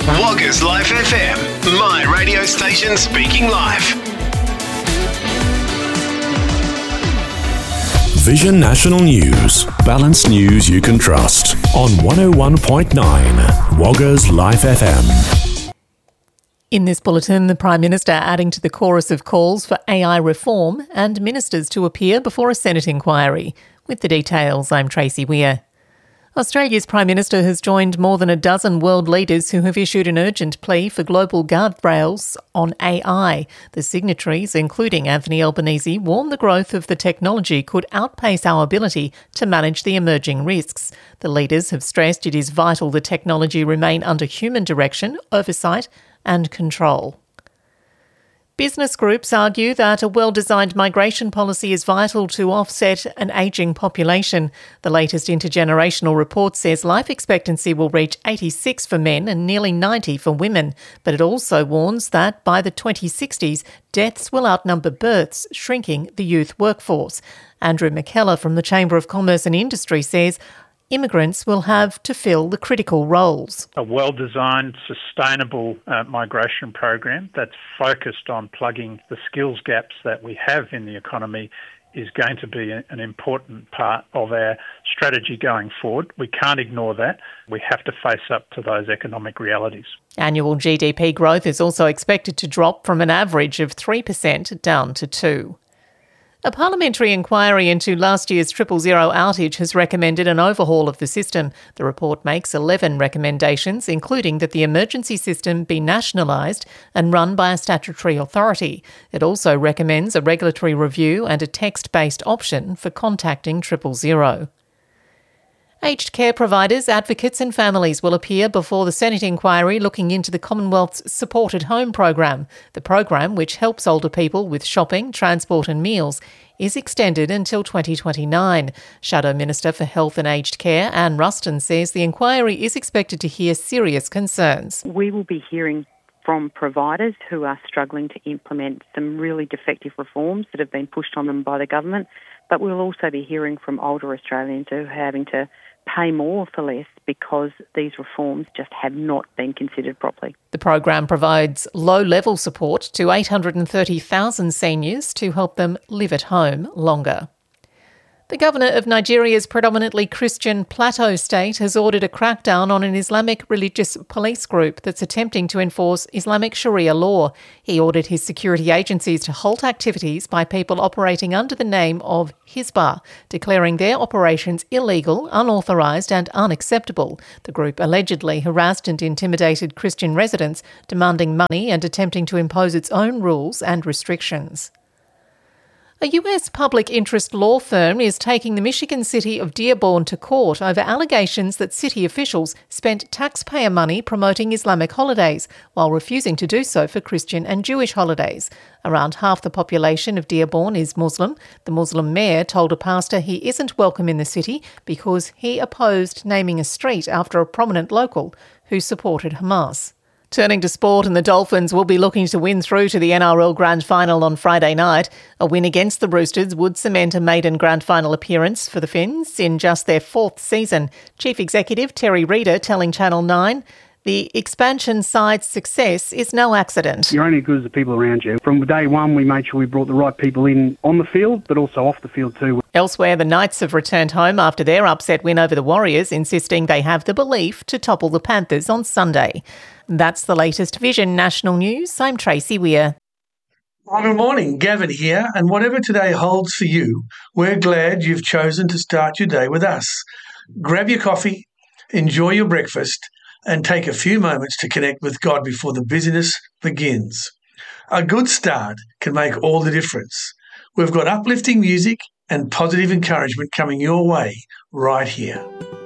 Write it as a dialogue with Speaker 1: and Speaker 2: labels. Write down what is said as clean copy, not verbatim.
Speaker 1: Woggers Life FM, my radio station speaking live.
Speaker 2: Vision National News. Balanced news you can trust. On 101.9 Woggers Life FM.
Speaker 3: In this bulletin, the Prime Minister adding to the chorus of calls for AI reform and ministers to appear before a Senate inquiry. With the details, I'm Tracy Weir. Australia's Prime Minister has joined more than a dozen world leaders who have issued an urgent plea for global guardrails on AI. The signatories, including Anthony Albanese, warn the growth of the technology could outpace our ability to manage the emerging risks. The leaders have stressed it is vital the technology remain under human direction, oversight and control. Business groups argue that a well-designed migration policy is vital to offset an ageing population. The latest intergenerational report says life expectancy will reach 86 for men and nearly 90 for women. But it also warns that by the 2060s, deaths will outnumber births, shrinking the youth workforce. Andrew McKellar from the Chamber of Commerce and Industry says immigrants will have to fill the critical roles.
Speaker 4: A well-designed, sustainable migration program that's focused on plugging the skills gaps that we have in the economy is going to be an important part of our strategy going forward. We can't ignore that. We have to face up to those economic realities. Annual
Speaker 3: GDP growth is also expected to drop from an average of 3% down to 2%. A parliamentary inquiry into last year's 000 outage has recommended an overhaul of the system. The report makes 11 recommendations, including that the emergency system be nationalised and run by a statutory authority. It also recommends a regulatory review and a text-based option for contacting 000. Aged care providers, advocates and families will appear before the Senate inquiry looking into the Commonwealth's Support at Home program. The program, which helps older people with shopping, transport and meals, is extended until 2029. Shadow Minister for Health and Aged Care, Anne Ruston, says the inquiry is expected to hear serious concerns.
Speaker 5: We will be hearing from providers who are struggling to implement some really defective reforms that have been pushed on them by the government, but we'll also be hearing from older Australians who are having to pay more for less because these reforms just have not been considered properly.
Speaker 3: The program provides low-level support to 830,000 seniors to help them live at home longer. The governor of Nigeria's predominantly Christian Plateau state has ordered a crackdown on an Islamic religious police group that's attempting to enforce Islamic Sharia law. He ordered his security agencies to halt activities by people operating under the name of Hizbah, declaring their operations illegal, unauthorised and unacceptable. The group allegedly harassed and intimidated Christian residents, demanding money and attempting to impose its own rules and restrictions. A US public interest law firm is taking the Michigan city of Dearborn to court over allegations that city officials spent taxpayer money promoting Islamic holidays while refusing to do so for Christian and Jewish holidays. Around half the population of Dearborn is Muslim. The Muslim mayor told a pastor he isn't welcome in the city because he opposed naming a street after a prominent local who supported Hamas. Turning to sport, and the Dolphins will be looking to win through to the NRL Grand Final on Friday night. A win against the Roosters would cement a maiden Grand Final appearance for the Finns in just their 4th season. Chief Executive Terry Reader telling Channel 9, the expansion side's success is no accident.
Speaker 6: You're only as good as the people around you. From day one, we made sure we brought the right people in on the field, but also off the field too.
Speaker 3: Elsewhere, the Knights have returned home after their upset win over the Warriors, insisting they have the belief to topple the Panthers on Sunday. That's the latest Vision National News. I'm Tracy Weir.
Speaker 7: Well, good morning, Gavin here, and whatever today holds for you, we're glad you've chosen to start your day with us. Grab your coffee, enjoy your breakfast, and take a few moments to connect with God before the busyness begins. A good start can make all the difference. We've got uplifting music and positive encouragement coming your way right here.